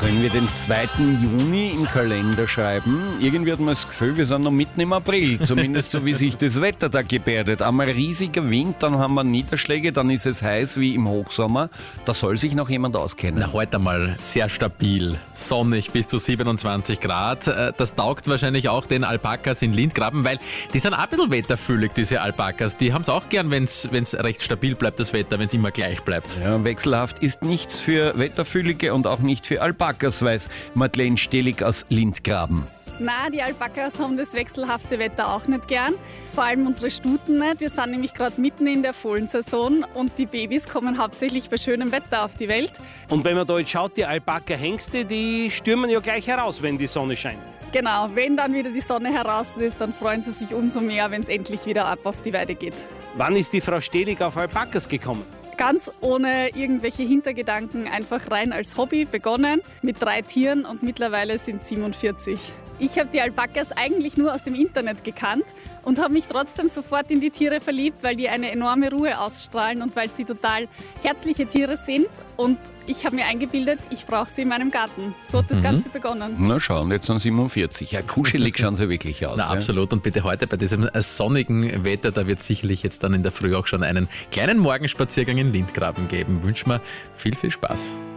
Wenn wir den 2. Juni im Kalender schreiben, irgendwie hat man das Gefühl, wir sind noch mitten im April, zumindest so wie sich das Wetter da gebärdet. Einmal riesiger Wind, dann haben wir Niederschläge, dann ist es heiß wie im Hochsommer. Da soll sich noch jemand auskennen. Na, heute mal sehr stabil, sonnig bis zu 27 Grad. Das taugt wahrscheinlich auch den Alpakas in Lindgraben, weil die sind auch ein bisschen wetterfühlig, diese Alpakas. Die haben es auch gern, wenn es recht stabil bleibt, das Wetter, wenn es immer gleich bleibt. Ja, wechselhaft ist nichts für Wetterfühlige und auch nicht für Alpakas, weiß Madeleine Stehlig aus Lindgraben. Na, die Alpakas haben das wechselhafte Wetter auch nicht gern. Vor allem unsere Stuten nicht. Wir sind nämlich gerade mitten in der Fohlensaison und die Babys kommen hauptsächlich bei schönem Wetter auf die Welt. Und wenn man da jetzt schaut, die Alpaka-Hengste, die stürmen ja gleich heraus, wenn die Sonne scheint. Genau, wenn dann wieder die Sonne heraus ist, dann freuen sie sich umso mehr, wenn es endlich wieder ab auf die Weide geht. Wann ist die Frau Stehlig auf Alpakas gekommen? Ganz ohne irgendwelche Hintergedanken, einfach rein als Hobby begonnen mit 3 Tieren und mittlerweile sind es 47. Ich habe die Alpakas eigentlich nur aus dem Internet gekannt und habe mich trotzdem sofort in die Tiere verliebt, weil die eine enorme Ruhe ausstrahlen und weil sie total herzliche Tiere sind. Und ich habe mir eingebildet, ich brauche sie in meinem Garten. So hat das Ganze begonnen. Na schauen, jetzt sind 47. Ja, kuschelig schauen sie wirklich aus. Na, absolut. Und bitte heute bei diesem sonnigen Wetter, da wird es sicherlich jetzt dann in der Früh auch schon einen kleinen Morgenspaziergang in Lindgraben geben. Wünschen wir viel, viel Spaß.